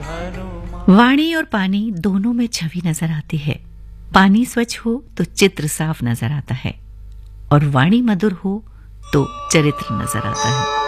वाणी और पानी दोनों में छवि नजर आती है। पानी स्वच्छ हो तो चित्र साफ नजर आता है और वाणी मधुर हो तो चरित्र नजर आता है।